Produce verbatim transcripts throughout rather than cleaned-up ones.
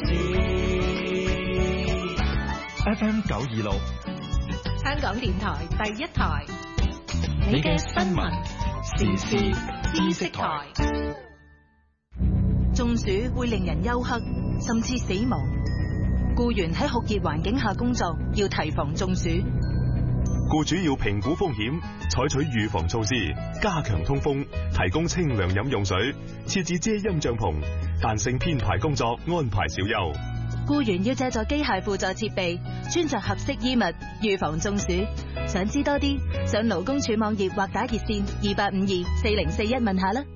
F M 九二六， 香港電台第一台，你嘅新聞時事知識台。 中暑會令人休克，甚至死亡。僱員喺酷熱環境下工作，要提防中暑。 僱主要評估風險，採取預防措施，加強通風，提供清涼飲用水，設置遮陰帳篷，彈性編排工作，安排小休。 僱員要借助機械輔助設備，穿着合適衣物，預防中暑。想知多啲，上勞工處網頁或打熱線二八五二四零四一問下啦。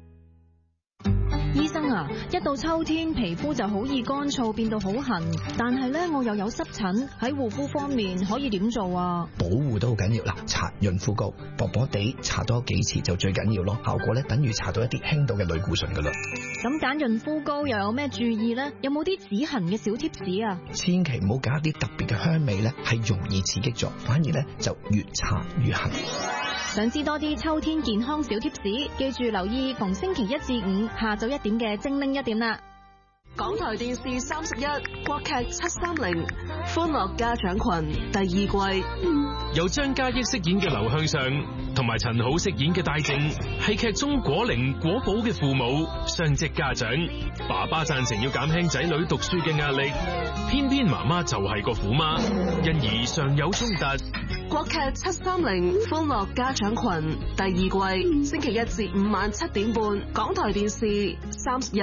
醫生啊，一到秋天皮膚就好易乾燥變到好痕，但係咧我又有濕疹，喺護膚方面可以點做啊？ 保護都好緊要啦，搽潤膚膏，薄薄地搽多幾次就最緊要咯，效果咧等於搽到一啲輕度嘅類固醇噶啦。 咁揀潤膚膏又有咩注意咧？有冇啲止痕嘅小貼士啊？ 千祈唔好揀一啲特別嘅香味咧，係容易刺激咗，反而咧就越搽越痕。 想知多啲秋天健康小貼士，記住留意逢星期一至五下晝一點嘅精靈一點啦。 港台電視三十一國劇七三零歡樂家長群第二季， 由張嘉益飾演嘅劉向上同埋陳好飾演嘅戴靜，係劇中果玲果寶嘅父母，雙職家長。爸爸贊成要減輕仔女讀書嘅壓力，偏偏媽媽就係個虎媽，因而常有衝突。 國劇七三零歡樂家長群第二季，星期一至五晚七點半，港台電視三十一。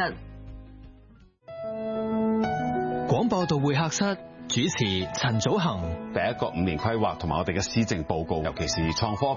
廣播道會客室主持陳祖恒。 第一個五年規劃同埋我哋嘅施政報告，尤其是創科